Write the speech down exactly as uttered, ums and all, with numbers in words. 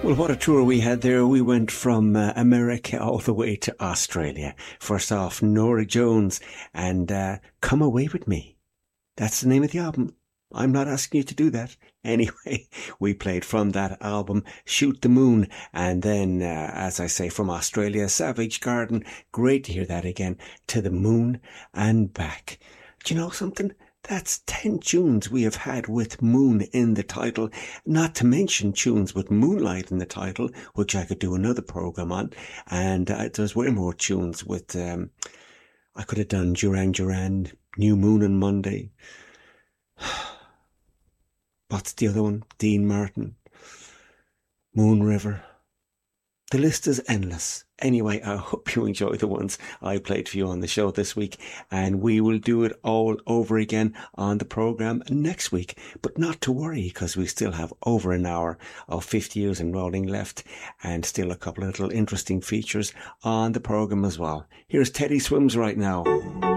Well, what a tour we had there. We went from uh, America all the way to Australia. First off, Norah Jones and uh, Come Away With Me. That's the name of the album. I'm not asking you to do that. Anyway, we played from that album Shoot the Moon, and then, uh, as I say, from Australia, Savage Garden. Great to hear that again. To the Moon and Back. Do you know something? That's ten tunes we have had with Moon in the title, not to mention tunes with Moonlight in the title, which I could do another program on. And uh, there's way more tunes with, um, I could have done Duran Duran, New Moon on Monday. What's the other one? Dean Martin, Moon River. The list is endless. Anyway, I hope you enjoy the ones I played for you on the show this week, and we will do it all over again on the programme next week. But not to worry, because we still have over an hour of fifty years and rolling left, and still a couple of little interesting features on the programme as well. Here's Teddy Swims right now.